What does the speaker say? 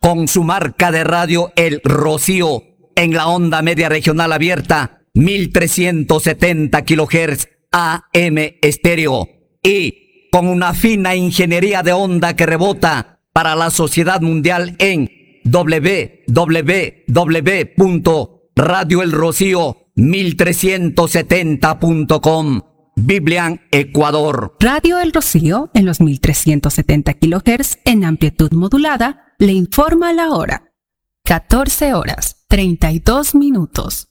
con su marca de radio El Rocío en la onda media regional abierta 1370 kHz AM estéreo y con una fina ingeniería de onda que rebota para la sociedad mundial en www.radioelrocío1370.com. Biblian, Ecuador. Radio El Rocío en los 1370 kHz en amplitud modulada le informa la hora. 14 horas, 32 minutos.